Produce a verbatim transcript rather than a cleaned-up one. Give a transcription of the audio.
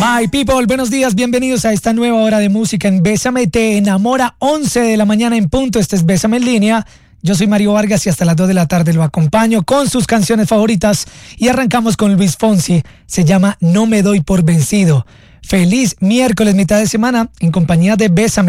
Hi people, buenos días, bienvenidos a esta nueva hora de música en Bésame Te Enamora, once de la mañana en punto. Este es Bésame en línea. Yo soy Mario Vargas y hasta las dos de la tarde lo acompaño con sus canciones favoritas y arrancamos con Luis Fonsi. Se llama No me doy por vencido. Feliz miércoles, mitad de semana, en compañía de Bésame.